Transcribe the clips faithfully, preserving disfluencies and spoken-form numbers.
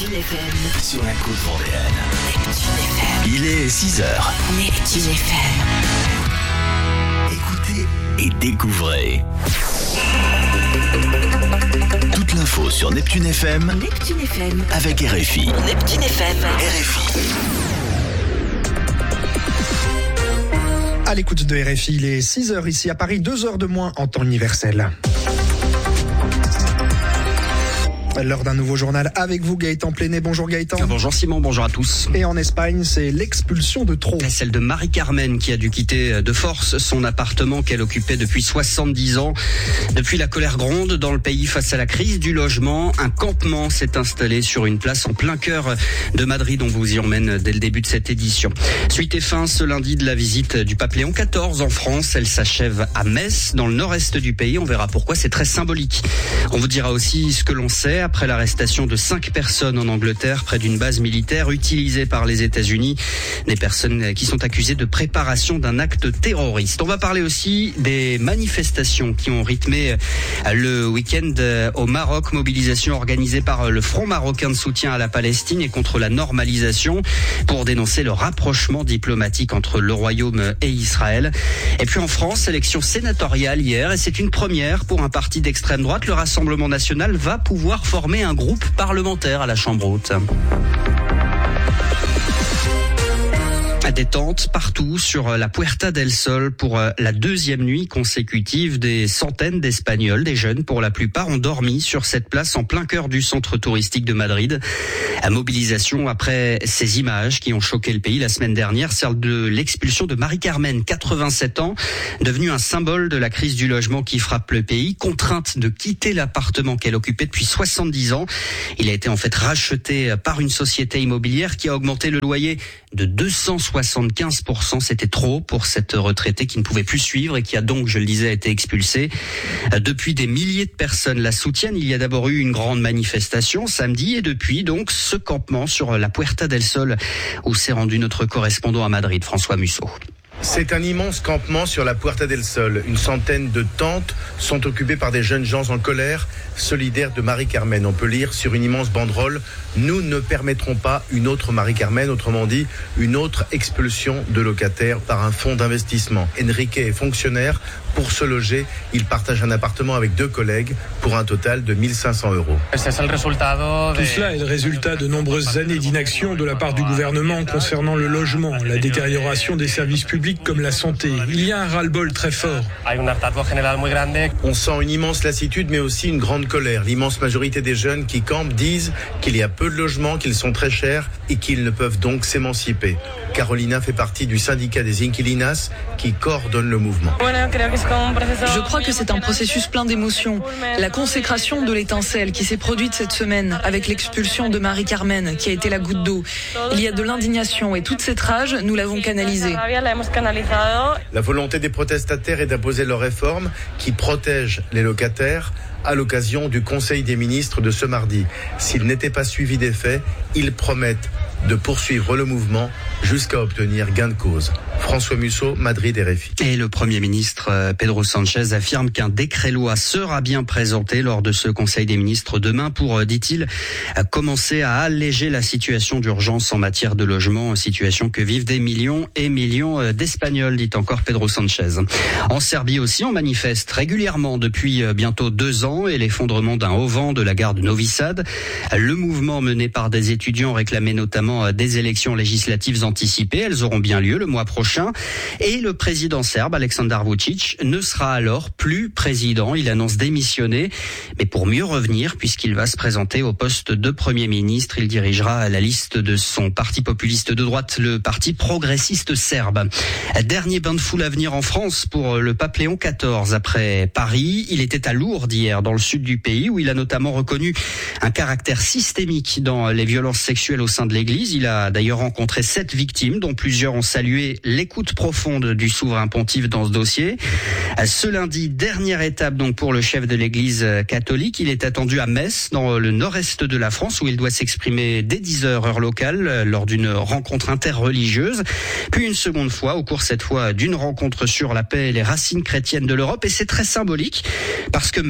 Neptune F M. Sur la côte vendéenne. Neptune F M. Il est six heures. Neptune F M. Écoutez et découvrez. Toute l'info sur Neptune F M. Neptune F M. Avec R F I. Neptune F M. R F I. À l'écoute de R F I, il est six heures ici à Paris, deux heures de moins en temps universel. L'heure d'un nouveau journal avec vous, Gaëtan Pléné. Bonjour Gaëtan. Bonjour Simon, bonjour à tous. Et en Espagne, c'est l'expulsion de trop. Celle de Mari-Carmen qui a dû quitter de force son appartement qu'elle occupait depuis soixante-dix ans. Depuis, la colère gronde dans le pays face à la crise du logement. Un campement s'est installé sur une place en plein cœur de Madrid. On vous y emmène dès le début de cette édition. Suite et fin ce lundi de la visite du pape Léon quatorze en France. Elle s'achève à Metz, dans le nord-est du pays. On verra pourquoi, c'est très symbolique. On vous dira aussi ce que l'on sait après l'arrestation de cinq personnes en Angleterre près d'une base militaire utilisée par les États-Unis. Des personnes qui sont accusées de préparation d'un acte terroriste. On va parler aussi des manifestations qui ont rythmé le week-end au Maroc. Mobilisation organisée par le Front marocain de soutien à la Palestine et contre la normalisation pour dénoncer le rapprochement diplomatique entre le Royaume et Israël. Et puis en France, élection sénatoriale hier et c'est une première pour un parti d'extrême droite. Le Rassemblement national va pouvoir former un groupe parlementaire à la Chambre haute. Détente partout sur la Puerta del Sol pour la deuxième nuit consécutive. Des centaines d'Espagnols, des jeunes pour la plupart, ont dormi sur cette place en plein cœur du centre touristique de Madrid. La mobilisation après ces images qui ont choqué le pays la semaine dernière, celle de l'expulsion de Mari-Carmen, quatre-vingt-sept ans, devenue un symbole de la crise du logement qui frappe le pays, contrainte de quitter l'appartement qu'elle occupait depuis soixante-dix ans. Il a été en fait racheté par une société immobilière qui a augmenté le loyer de deux cent soixante-quinze pour cent. C'était trop pour cette retraitée qui ne pouvait plus suivre et qui a donc, je le disais, été expulsée. Depuis, des milliers de personnes la soutiennent. Il y a d'abord eu une grande manifestation samedi et depuis, donc, ce campement sur la Puerta del Sol où s'est rendu notre correspondant à Madrid, François Musso. C'est un immense campement sur la Puerta del Sol. Une centaine de tentes sont occupées par des jeunes gens en colère, solidaires de Mari-Carmen. On peut lire sur une immense banderole « Nous ne permettrons pas une autre Mari-Carmen », autrement dit, une autre expulsion de locataires par un fonds d'investissement. Enrique est fonctionnaire. Pour se loger, il partage un appartement avec deux collègues pour un total de mille cinq cents euros. Tout cela est le résultat de nombreuses années d'inaction de la part du gouvernement concernant le logement, la détérioration des services publics comme la santé. Il y a un ras-le-bol très fort. On sent une immense lassitude mais aussi une grande colère. L'immense majorité des jeunes qui campent disent qu'il y a peu de logements, qu'ils sont très chers et qu'ils ne peuvent donc s'émanciper. Carolina fait partie du syndicat des inquilinas qui coordonne le mouvement. Je crois que c'est un processus plein d'émotions. La consécration de l'étincelle qui s'est produite cette semaine avec l'expulsion de Mari-Carmen qui a été la goutte d'eau. Il y a de l'indignation et toute cette rage, nous l'avons canalisée. La volonté des protestataires est d'imposer leur réforme qui protège les locataires à l'occasion du Conseil des ministres de ce mardi. S'il n'était pas suivi des faits, ils promettent de poursuivre le mouvement jusqu'à obtenir gain de cause. François Musso, Madrid, R F I. Et le Premier ministre Pedro Sánchez affirme qu'un décret-loi sera bien présenté lors de ce Conseil des ministres demain pour, dit-il, commencer à alléger la situation d'urgence en matière de logement, situation que vivent des millions et millions d'Espagnols, dit encore Pedro Sánchez. En Serbie aussi, on manifeste régulièrement depuis bientôt deux ans et l'effondrement d'un auvent de la gare de Novi Sad. Le mouvement mené par des étudiants réclamait notamment des élections législatives anticipées. Elles auront bien lieu le mois prochain. Et le président serbe, Aleksandar Vučić, ne sera alors plus président. Il annonce démissionner, mais pour mieux revenir, puisqu'il va se présenter au poste de Premier ministre. Il dirigera la liste de son parti populiste de droite, le Parti progressiste serbe. Dernier bain de foule à venir en France pour le pape Léon quatorze. Après Paris, il était à Lourdes hier, dans le sud du pays, où il a notamment reconnu un caractère systémique dans les violences sexuelles au sein de l'Église. Il a d'ailleurs rencontré sept victimes, dont plusieurs ont salué l'écoute profonde du souverain pontife dans ce dossier. Ce lundi, dernière étape donc pour le chef de l'Église catholique. Il est attendu à Metz, dans le nord-est de la France, où il doit s'exprimer dès dix heures heure locale, lors d'une rencontre interreligieuse. Puis une seconde fois, au cours cette fois d'une rencontre sur la paix et les racines chrétiennes de l'Europe. Et c'est très symbolique, parce que Metz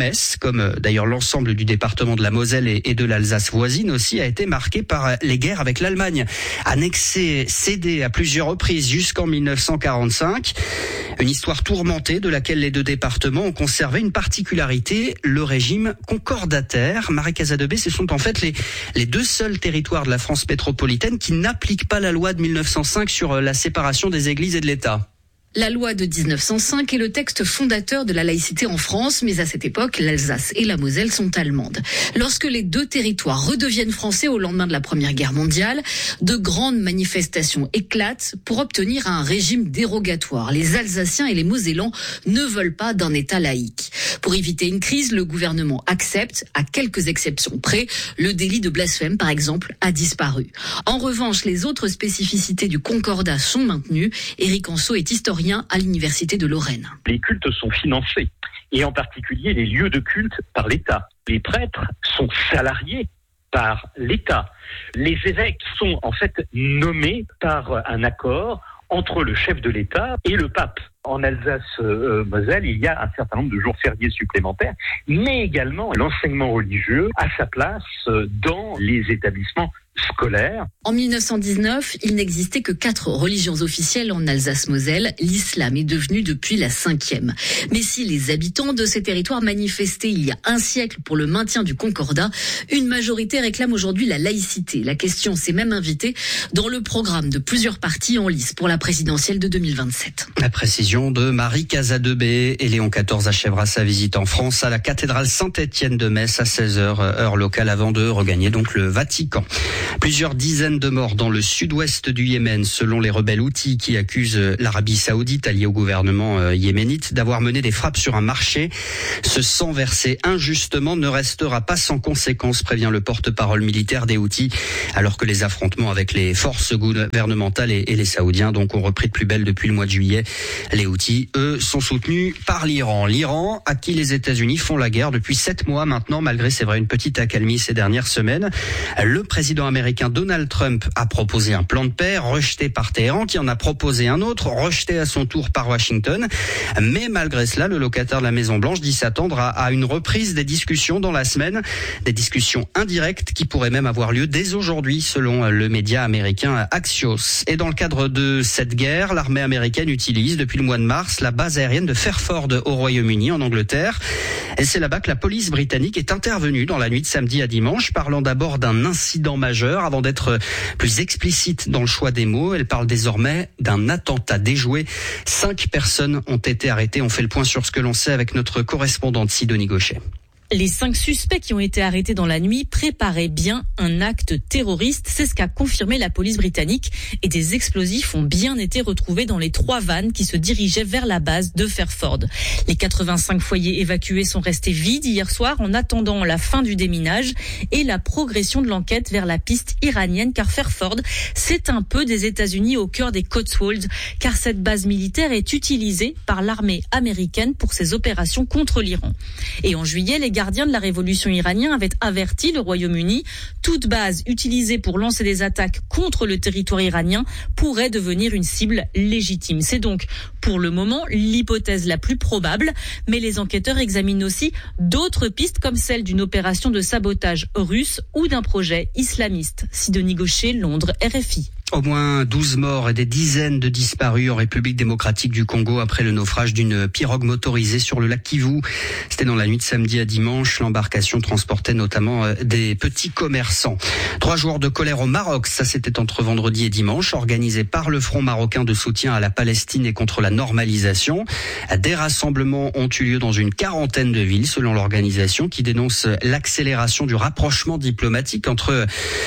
comme d'ailleurs l'ensemble du département de la Moselle et de l'Alsace voisine aussi, a été marqué par les guerres avec l'Allemagne. Annexée, cédée à plusieurs reprises jusqu'en mille neuf cent quarante-cinq. Une histoire tourmentée de laquelle les deux départements ont conservé une particularité, le régime concordataire. Marie Casadebé, ce sont en fait les, les deux seuls territoires de la France métropolitaine qui n'appliquent pas la loi de mille neuf cent cinq sur la séparation des églises et de l'État. La loi de dix-neuf cent cinq est le texte fondateur de la laïcité en France, mais à cette époque, l'Alsace et la Moselle sont allemandes. Lorsque les deux territoires redeviennent français au lendemain de la Première Guerre mondiale, de grandes manifestations éclatent pour obtenir un régime dérogatoire. Les Alsaciens et les Mosellans ne veulent pas d'un État laïque. Pour éviter une crise, le gouvernement accepte, à quelques exceptions près, le délit de blasphème, par exemple, a disparu. En revanche, les autres spécificités du Concordat sont maintenues. Éric Anceau est historien à l'Université de Lorraine. Les cultes sont financés, et en particulier les lieux de culte par l'État. Les prêtres sont salariés par l'État. Les évêques sont en fait nommés par un accord entre le chef de l'État et le pape. En Alsace-Moselle, il y a un certain nombre de jours fériés supplémentaires, mais également l'enseignement religieux a sa place dans les établissements scolaires. En mille neuf cent dix-neuf, il n'existait que quatre religions officielles en Alsace-Moselle. L'islam est devenu depuis la cinquième. Mais si les habitants de ces territoires manifestaient il y a un siècle pour le maintien du Concordat, une majorité réclame aujourd'hui la laïcité. La question s'est même invitée dans le programme de plusieurs partis en lice pour la présidentielle de deux mille vingt-sept. La précision de Marie Casadebé. Et Léon quatorze achèvera sa visite en France à la cathédrale Saint-Étienne de Metz à seize heures, heure locale, avant de regagner donc le Vatican. Plusieurs dizaines de morts dans le sud-ouest du Yémen, selon les rebelles houthis qui accusent l'Arabie saoudite, alliée au gouvernement yéménite, d'avoir mené des frappes sur un marché. Ce sang versé injustement ne restera pas sans conséquence, prévient le porte-parole militaire des houthis, alors que les affrontements avec les forces gouvernementales et les Saoudiens donc ont repris de plus belle depuis le mois de juillet. Les houthis, eux, sont soutenus par l'Iran. L'Iran, à qui les États-Unis font la guerre depuis sept mois maintenant, malgré, c'est vrai, une petite accalmie ces dernières semaines. Le président américain Donald Trump a proposé un plan de paix rejeté par Téhéran, qui en a proposé un autre, rejeté à son tour par Washington. Mais malgré cela, le locataire de la Maison-Blanche dit s'attendre à, à une reprise des discussions dans la semaine, des discussions indirectes qui pourraient même avoir lieu dès aujourd'hui, selon le média américain Axios. Et dans le cadre de cette guerre, l'armée américaine utilise depuis le mois de mars la base aérienne de Fairford au Royaume-Uni, en Angleterre. Et c'est là-bas que la police britannique est intervenue dans la nuit de samedi à dimanche, parlant d'abord d'un incident majeur, avant d'être plus explicite dans le choix des mots. Elle parle désormais d'un attentat déjoué. Cinq personnes ont été arrêtées. On fait le point sur ce que l'on sait avec notre correspondante Sidonie Gauchet. Les cinq suspects qui ont été arrêtés dans la nuit préparaient bien un acte terroriste. C'est ce qu'a confirmé la police britannique. Et des explosifs ont bien été retrouvés dans les trois vannes qui se dirigeaient vers la base de Fairford. Les quatre-vingt-cinq foyers évacués sont restés vides hier soir en attendant la fin du déminage et la progression de l'enquête vers la piste iranienne. Car Fairford, c'est un peu des États-Unis au cœur des Cotswolds. Car cette base militaire est utilisée par l'armée américaine pour ses opérations contre l'Iran. Et en juillet, les gardiens de la révolution iranienne avaient averti le Royaume-Uni. Toute base utilisée pour lancer des attaques contre le territoire iranien pourrait devenir une cible légitime. C'est donc, pour le moment, l'hypothèse la plus probable. Mais les enquêteurs examinent aussi d'autres pistes, comme celle d'une opération de sabotage russe ou d'un projet islamiste. Sidonie Gauchet, Londres, R F I. Au moins douze morts et des dizaines de disparus en République démocratique du Congo après le naufrage d'une pirogue motorisée sur le lac Kivu. C'était dans la nuit de samedi à dimanche. L'embarcation transportait notamment des petits commerçants. Trois jours de colère au Maroc. Ça, c'était entre vendredi et dimanche, organisé par le Front marocain de soutien à la Palestine et contre la normalisation. Des rassemblements ont eu lieu dans une quarantaine de villes, selon l'organisation, qui dénonce l'accélération du rapprochement diplomatique entre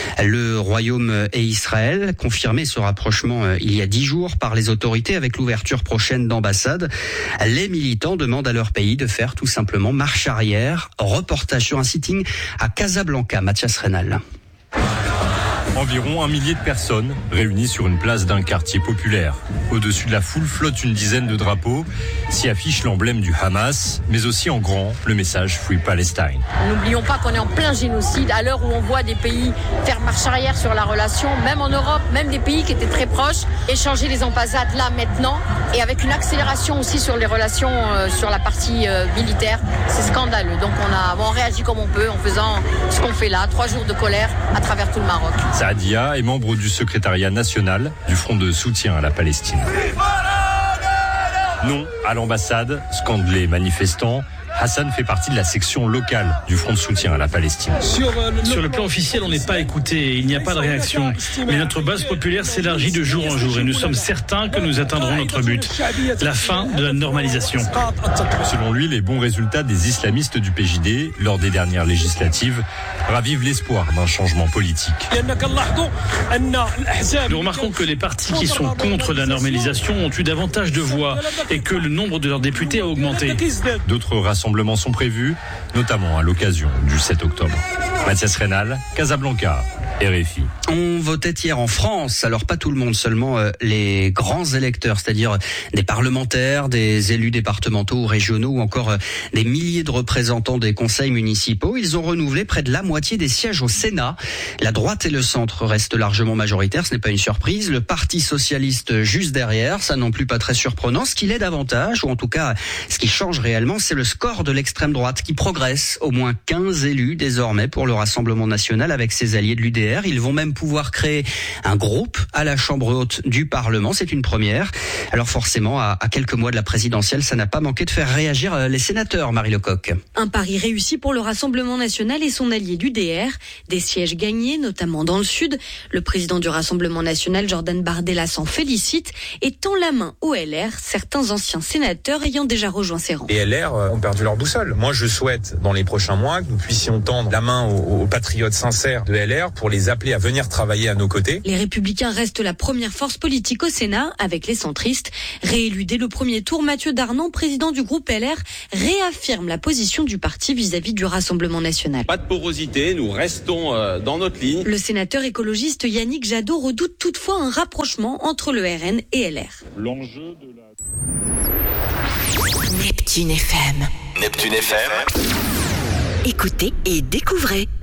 le Royaume et Israël. Confirmé ce rapprochement euh, il y a dix jours par les autorités avec l'ouverture prochaine d'ambassades. Les militants demandent à leur pays de faire tout simplement marche arrière. Reportage sur un sitting à Casablanca, Mathias Reynal. En Environ un millier de personnes réunies sur une place d'un quartier populaire. Au-dessus de la foule flotte une dizaine de drapeaux. S'y affiche l'emblème du Hamas, mais aussi en grand le message Free Palestine. N'oublions pas qu'on est en plein génocide à l'heure où on voit des pays faire marche arrière sur la relation, même en Europe, même des pays qui étaient très proches, échanger les ambassades là maintenant et avec une accélération aussi sur les relations euh, sur la partie euh, militaire. C'est scandaleux. Donc on a bon, on réagit comme on peut en faisant ce qu'on fait là, trois jours de colère à travers tout le Maroc. Saadia est membre du secrétariat national du Front de soutien à la Palestine. Non à l'ambassade, scandent les manifestants. Hassan fait partie de la section locale du Front de soutien à la Palestine. Sur, euh, le... Sur le plan officiel, on n'est pas écouté, il n'y a pas de réaction. Mais notre base populaire s'élargit de jour en jour et nous sommes certains que nous atteindrons notre but, la fin de la normalisation. Selon lui, les bons résultats des islamistes du P J D lors des dernières législatives ravivent l'espoir d'un changement politique. Nous remarquons que les partis qui sont contre la normalisation ont eu davantage de voix et que le nombre de leurs députés a augmenté. D'autres rassemblements sont prévus, notamment à l'occasion du sept octobre. Mathias Reynal, Casablanca, R F I. On votait hier en France, alors pas tout le monde, seulement euh, les grands électeurs, c'est-à-dire des parlementaires, des élus départementaux ou régionaux ou encore euh, des milliers de représentants des conseils municipaux. Ils ont renouvelé près de la moitié des sièges au Sénat. La droite et le centre restent largement majoritaires, ce n'est pas une surprise. Le Parti socialiste juste derrière, ça non plus pas très surprenant. Ce qui l'est davantage, ou en tout cas ce qui change réellement, c'est le score de l'extrême droite qui progresse. Au moins quinze élus désormais pour le Rassemblement national avec ses alliés de l'U D R. Ils vont même pouvoir créer un groupe à la Chambre haute du Parlement. C'est une première. Alors forcément, à, à quelques mois de la présidentielle, ça n'a pas manqué de faire réagir les sénateurs, Marie Lecoq. Un pari réussi pour le Rassemblement national et son allié l'U D R. Des sièges gagnés, notamment dans le Sud. Le président du Rassemblement national, Jordan Bardella, s'en félicite et tend la main au L R, certains anciens sénateurs ayant déjà rejoint ses rangs. Les L R ont perdu leur boussole. Moi, je souhaite, dans les prochains mois, que nous puissions tendre la main aux, aux patriotes sincères de L R pour les appeler à venir travailler à nos côtés. Les Républicains restent la première force politique au Sénat, avec les centristes. Réélu dès le premier tour, Mathieu Darnan, président du groupe L R, réaffirme la position du parti vis-à-vis du Rassemblement national. Pas de porosité, nous restons euh, dans notre ligne. Le sénateur écologiste Yannick Jadot redoute toutefois un rapprochement entre le R N et L R. L'enjeu de la... Neptune F M. Neptune F M. Écoutez et découvrez.